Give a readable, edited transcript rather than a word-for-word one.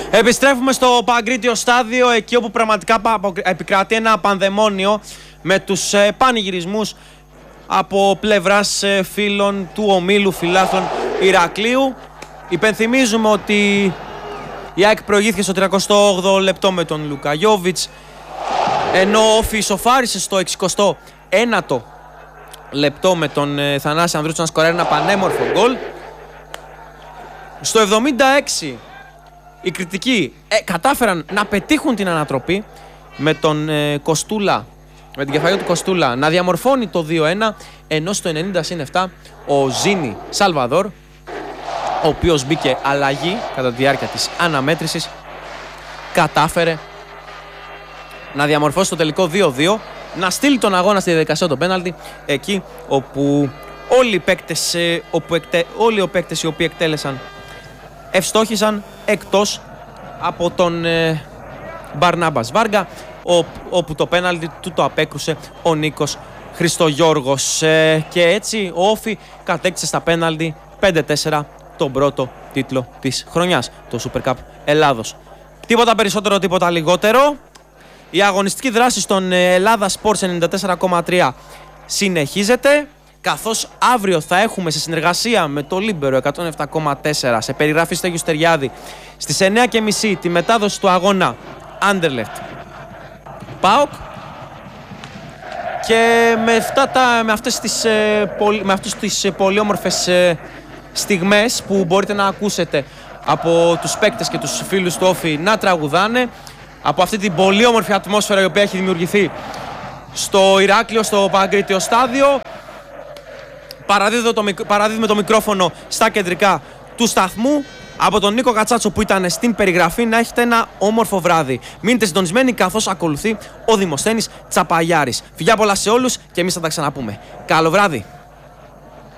Επιστρέφουμε στο Παγκρίτιο στάδιο, εκεί όπου πραγματικά επικρατεί ένα πανδαιμόνιο με τους πανηγυρισμούς από πλευράς φίλων του ομίλου φιλάθλων Ηρακλείου. Υπενθυμίζουμε ότι η ΑΕΚ προηγήθηκε στο 38ο λεπτό με τον Λούκα Γιόβιτς, ενώ ο Όφη ισοφάρισε στο 69ο λεπτό με τον Θανάση Ανδρούτσο να σκοράρει ένα πανέμορφο γκολ. Στο 76 οι κριτικοί κατάφεραν να πετύχουν την ανατροπή με τον Κοστούλα, με την κεφαλιά του Κοστούλα να διαμορφώνει το 2-1, ενώ στο 90-7 ο Ζίνι Σαλβαδόρ, ο οποίος μπήκε αλλαγή κατά τη διάρκεια της αναμέτρησης, κατάφερε να διαμορφώσει το τελικό 2-2, να στείλει τον αγώνα στη διαδικασία των πέναλτι, εκεί όπου όλοι οι παίκτες οι οποίοι εκτέλεσαν ευστόχησαν, εκτός από τον Μπαρνάμπας Βάργα, όπου το πέναλτι του το απέκρουσε ο Νίκος Χριστογιώργος. Και έτσι ο Όφη κατέκτησε στα πέναλτι 5-4 τον πρώτο τίτλο της χρονιάς, το Super Cup Ελλάδος. Τίποτα περισσότερο, τίποτα λιγότερο. Η αγωνιστική δράση στον Ελλάδα Sports 94,3 συνεχίζεται, καθώς αύριο θα έχουμε σε συνεργασία με το Λίμπερο 107,4 σε περιγραφή Στέγιου Στεριάδη στις 9.30 τη μετάδοση του αγώνα Άντερλεχτ ΠΑΟΚ, και με αυτές τις πολύ όμορφες στιγμές που μπορείτε να ακούσετε από τους παίκτες και τους φίλους του Όφη να τραγουδάνε, από αυτή την πολύ όμορφη ατμόσφαιρα η οποία έχει δημιουργηθεί στο Ηράκλειο, στο Παγκρίτιο στάδιο, παραδίδουμε το μικρόφωνο στα κεντρικά του σταθμού. Από τον Νίκο Κατσάτσο που ήταν στην περιγραφή, να έχετε ένα όμορφο βράδυ. Μείνετε συντονισμένοι καθώς ακολουθεί ο Δημοσθένης Τσαπαγιάρης. Φιλιά πολλά σε όλους και εμείς θα τα ξαναπούμε. Καλό βράδυ.